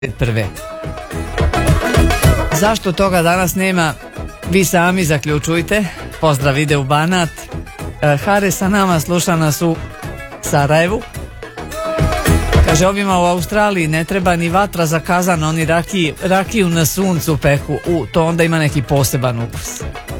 prve. Zašto toga danas nema, vi sami zaključujte. Pozdrav ide u Banat. Hare sa nama, sluša nas u Sarajevu. Kaže, ovima u Australiji ne treba ni vatra za kazan, oni rakiju na suncu peku. To onda ima neki poseban ukus.